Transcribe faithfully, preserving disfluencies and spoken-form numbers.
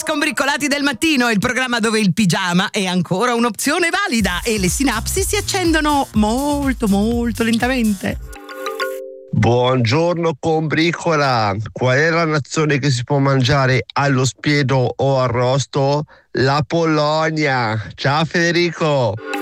Scombricolati del mattino, il programma dove il pigiama è ancora un'opzione valida e le sinapsi si accendono molto molto lentamente. Buongiorno combricola, qual è la nazione che si può mangiare allo spiedo o arrosto? La Polonia. Ciao Federico.